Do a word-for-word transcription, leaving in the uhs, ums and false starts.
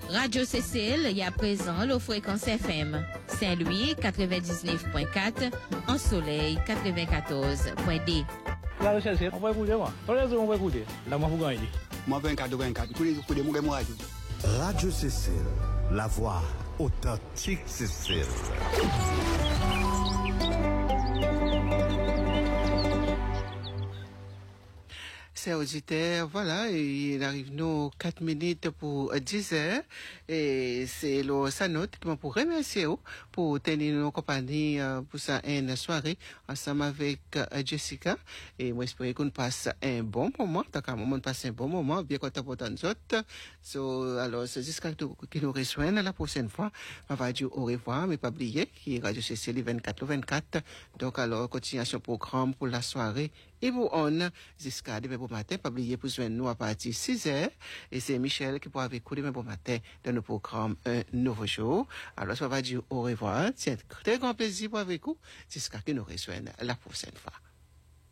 Radio C C L y a présent le fréquence F M. Saint-Louis quatre-vingt-dix-neuf point quatre, en Soleil quatre-vingt-quatorze point deux. Radio C C L, on va écouter moi. On va écouter. Là, moi, vous gagnez. Moi, vingt-quatre vingt-quatre. Tous les jours, des mots, moi, Radio C C L, la voix authentique C C L. C'est auditeur, voilà, et il arrive nous quatre minutes pour dix heures, et c'est le Sanote qui m'a pour remercier pour tenir nos compagnies pour ça une soirée ensemble avec Jessica, et moi j'espère qu'on passe un bon moment, tant qu'à un moment passe un bon moment, bien content pour tant d'autres. So, alors, c'est Jessica qui nous rejoint la prochaine fois, on va dire au revoir, mais pas oublier, qui est Radio C C L vingt-quatre vingt-quatre, donc alors, continuation programme pour la soirée, et pour on, jusqu'à demain bon matin, pas oublier pour joindre nous à partir de six heures. Et c'est Michel qui pourra avec vous demain bon matin dans nos programmes Un Nouveau Jour. Alors, ça va dire au revoir. C'est un très grand plaisir pour avec vous jusqu'à ce que nous rejoignent la prochaine fois.